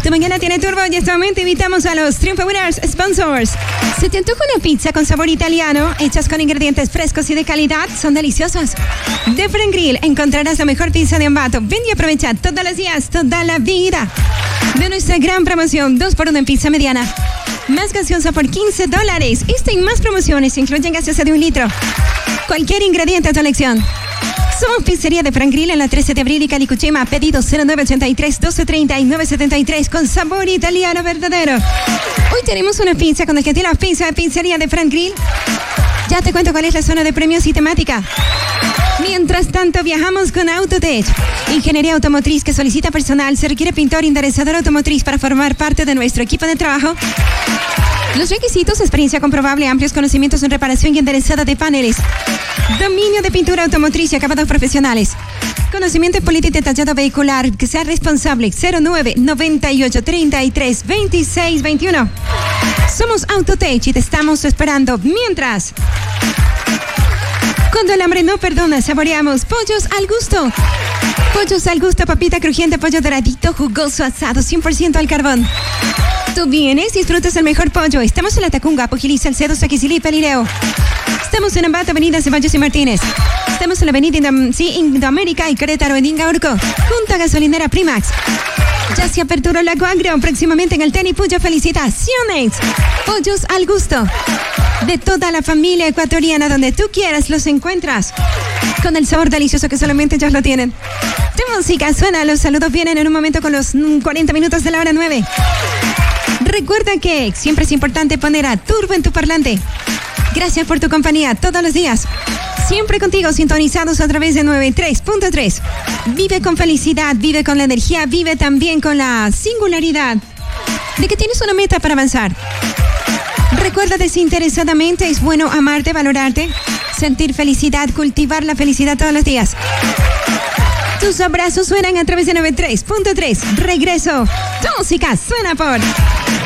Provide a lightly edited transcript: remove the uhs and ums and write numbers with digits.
Tu mañana tiene turbo y en este momento invitamos a los Triunfo Winners Sponsors. ¿Se te antoja una pizza con sabor italiano, hechas con ingredientes frescos y de calidad? Son deliciosas. De Frank Grill encontrarás la mejor pizza de Ambato. Ven y aprovecha todos los días, toda la vida. De nuestra gran promoción, 2x1 en pizza mediana. Más gaseosa por $15. Esta y más promociones incluyen gaseosa de 1 litro. Cualquier ingrediente a tu elección. Somos Pizzería de Frank Grill en la 13 de abril y Calicuchema. Pedido 0983-1239-73 con sabor italiano verdadero. Hoy tenemos una pizza con el que tiene la pizza de Pizzería de Frank Grill. Ya te cuento cuál es la zona de premios y temática. Mientras tanto, viajamos con Autotech. Ingeniería automotriz que solicita personal. Se requiere pintor, enderezador automotriz para formar parte de nuestro equipo de trabajo. Los requisitos: experiencia comprobable, amplios conocimientos en reparación y enderezada de paneles, dominio de pintura automotriz y acabados profesionales, conocimiento en política y detallado vehicular, que sea responsable. 0998332621. Somos Autotech y te estamos esperando. Mientras, cuando el hambre no perdona, saboreamos Pollos al Gusto. Pollos al Gusto, papita crujiente, pollo doradito, jugoso, asado, 100% al carbón. Tú vienes y disfrutas el mejor pollo. Estamos en La Tacunga, Pujilí, Salcedo, Saquicilí y Pelileo. Estamos en Ambato, Avenida Ceballos y Martínez. Estamos en la Avenida Indoamérica y Querétaro, en Ingaurco, junto a Gasolinera Primax. Ya se aperturó la Guagro, próximamente en el Teni Puyo. ¡Felicitaciones! Pollos al Gusto. De toda la familia ecuatoriana, donde tú quieras los encuentras, con el sabor delicioso que solamente ellos lo tienen. Tu música suena, los saludos vienen en un momento con los 40 minutos de la hora 9. Recuerda que siempre es importante poner a Turbo en tu parlante. Gracias por tu compañía todos los días. Siempre contigo, sintonizados a través de 93.3. Vive con felicidad, vive con la energía, vive también con la singularidad de que tienes una meta para avanzar. Recuerda, desinteresadamente es bueno amarte, valorarte, sentir felicidad, cultivar la felicidad todos los días. Tus abrazos suenan a través de 93.3. Regreso. Tu música suena por